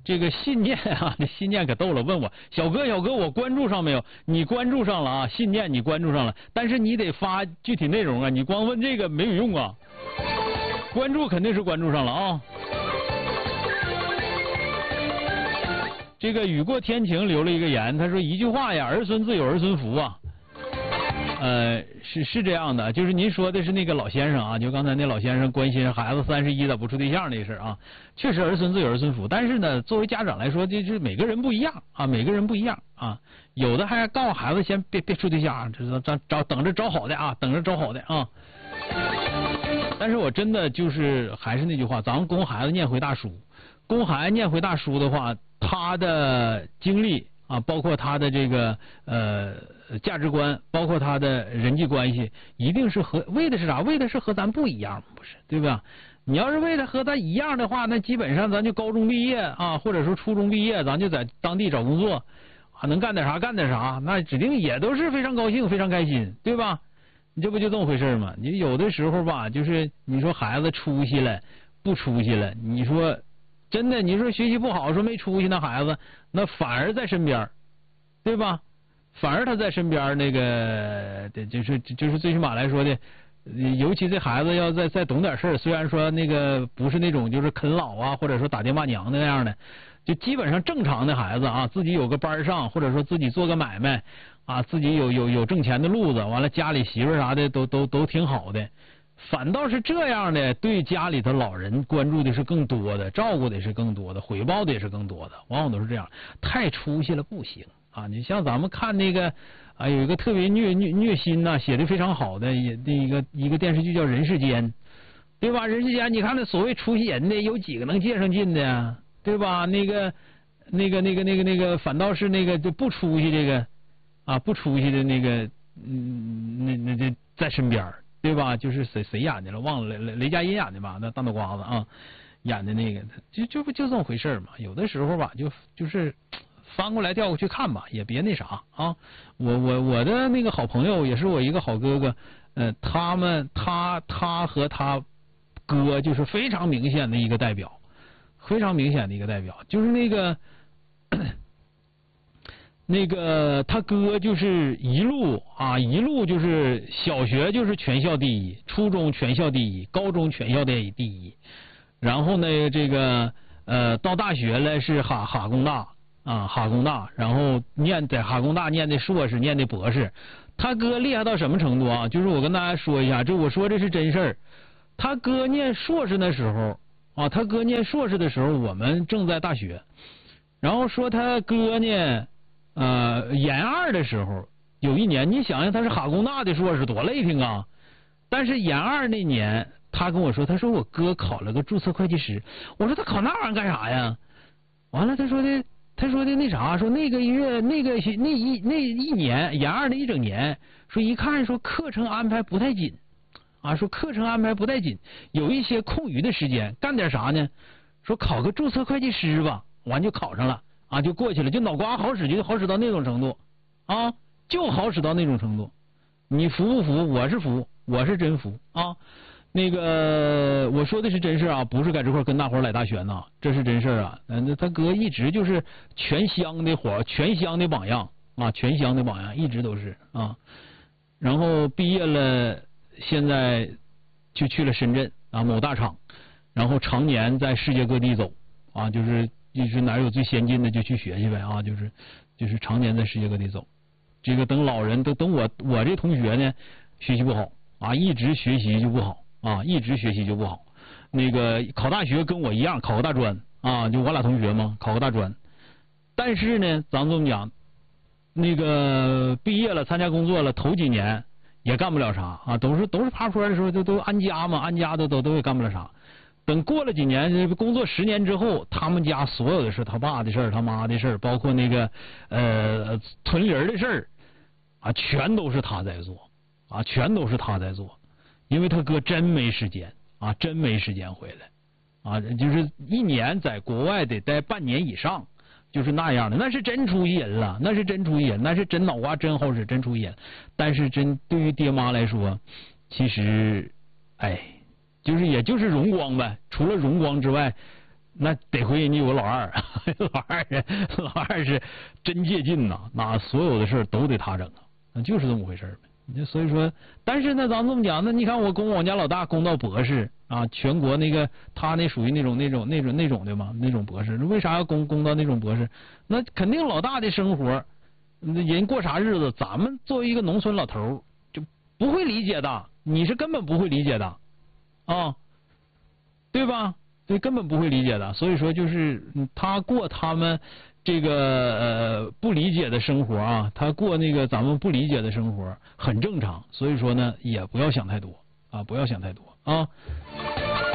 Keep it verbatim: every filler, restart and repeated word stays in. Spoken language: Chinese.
这个信念啊，这信念可逗了，问我小哥小哥我关注上没有？你关注上了啊，信念你关注上了，但是你得发具体内容啊，你光问这个没有用啊。关注肯定是关注上了啊。这个雨过天晴留了一个言，他说一句话呀，儿孙自有儿孙福啊。呃，是是这样的，就是您说的是那个老先生啊，就刚才那老先生关心孩子三十一咋不处对象那事儿啊，确实儿孙自有儿孙福，但是呢，作为家长来说，就是每个人不一样啊，每个人不一样啊，有的还告诉孩子先别别处对象，这找找等着找好的啊，等着找好的啊。但是我真的就是还是那句话，咱们供孩子念回大书，供孩子念回大书的话，他的经历啊，包括他的这个呃价值观，包括他的人际关系，一定是和为的是啥？为的是和咱不一样，不是对吧？你要是为了和咱一样的话，那基本上咱就高中毕业啊，或者说初中毕业，咱就在当地找工作，啊，能干点啥干点啥，那指定也都是非常高兴、非常开心，对吧？你这不就这么回事吗？你有的时候吧，就是你说孩子出息了，不出息了，你说真的，你说学习不好，说没出息那孩子，那反而在身边，对吧？反而他在身边，那个就是就是最起码来说的，尤其这孩子要再再懂点事儿，虽然说那个不是那种就是啃老啊，或者说打爹骂娘的那样的，就基本上正常的孩子啊，自己有个班上，或者说自己做个买卖啊，自己有有有挣钱的路子，完了家里媳妇啥的都都都挺好的。反倒是这样的，对家里的老人关注的是更多的，照顾的是更多的，回报的也是更多的，往往都是这样。太出息了不行啊！你像咱们看那个啊，有一个特别虐虐虐心呐、啊，写的非常好的也那一个一个电视剧叫《人世间》，对吧？人世间，你看那所谓出息人的，有几个能借上劲的呀？对吧？那个那个那个那个那个，反倒是那个就不出息这个啊，不出息的那个，嗯，那那这在身边。对吧？就是谁谁演的了，忘了雷雷佳音演的吧？那大脑瓜子啊，演的那个，就就不就这么回事嘛。有的时候吧，就就是翻过来调过去看吧，也别那啥啊。我我我的那个好朋友也是我一个好哥哥，呃，他们他他和他哥就是非常明显的一个代表，非常明显的一个代表，就是那个。那个他哥就是一路啊，一路就是小学就是全校第一，初中全校第一，高中全校第第一，然后呢，这个呃到大学了是哈哈工大啊哈工大，然后念在哈工大念的硕士，念的博士。他哥厉害到什么程度啊？就是我跟大家说一下，这我说这是真事儿。他哥念硕士的时候啊，他哥念硕士的时候，我们正在大学，然后说他哥呢。呃，研二的时候，有一年，你想想他是哈工大的硕士，多累挺啊！但是研二那年，他跟我说，他说我哥考了个注册会计师。我说他考那玩意儿干啥呀？完了，他说的，他说的那啥，说那个月那个那一那一年研二那一整年，说一看说课程安排不太紧啊，说课程安排不太紧，有一些空余的时间，干点啥呢？说考个注册会计师吧，完就考上了。啊，就过去了，就脑瓜好使，就好使到那种程度，啊，就好使到那种程度。你服不服？我是服，我是真服啊。那个我说的是真事啊，不是在这块跟大伙来大学呢，这是真事啊。那他哥一直就是全乡的伙，全乡的榜样啊，全乡的榜样，一直都是啊。然后毕业了，现在就去了深圳啊某大厂，然后常年在世界各地走啊，就是。就是哪有最先进的就去学去呗啊，就是就是常年在世界各地走。这个等老人都等我我这同学呢，学习不好啊，一直学习就不好啊，一直学习就不好。那个考大学跟我一样，考个大专啊，就我俩同学嘛，考个大专。但是呢，咱们这么讲，那个毕业了，参加工作了，头几年也干不了啥啊，都是都是爬坡的时候都都安家嘛，安家都都都也干不了啥。等过了几年，工作十年之后，他们家所有的事，他爸的事儿，他妈的事儿，包括那个呃屯里人的事儿，啊，全都是他在做，啊，全都是他在做，因为他哥真没时间，啊，真没时间回来，啊，就是一年在国外得待半年以上，就是那样的，那是真出息人了，那是真出息人，那是真脑瓜真好使，真出息人。但是真对于爹妈来说，其实，哎。就是也就是荣光呗，除了荣光之外， 那得亏人家有老二，老二人老二是真借劲呐，那所有的事都得他整啊，那就是这么回事呗。所以说，但是呢，咱这么讲，那你看我供我家老大供到博士啊，全国那个他那属于那种那种那种那种的嘛，那种博士，为啥要供供到那种博士？那肯定老大的生活，人过啥日子，咱们作为一个农村老头就不会理解的，你是根本不会理解的啊，对吧？对，根本不会理解的。所以说，就是他过他们这个呃不理解的生活啊，他过那个咱们不理解的生活很正常。所以说呢，也不要想太多啊，不要想太多啊。